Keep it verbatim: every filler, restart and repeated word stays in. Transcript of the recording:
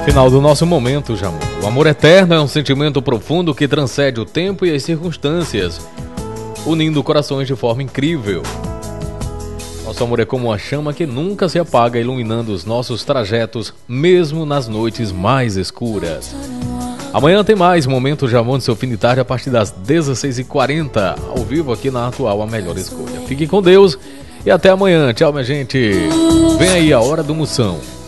Final do nosso momento, Jamon. O amor eterno é um sentimento profundo que transcende o tempo e as circunstâncias, unindo corações de forma incrível. Nosso amor é como uma chama que nunca se apaga, iluminando os nossos trajetos, mesmo nas noites mais escuras. Amanhã tem mais Momento Jamon, seu fim de tarde, a partir das dezesseis e quarenta, ao vivo aqui na Atual, a melhor escolha. Fiquem com Deus e até amanhã. Tchau, minha gente. Vem aí a Hora do Moção.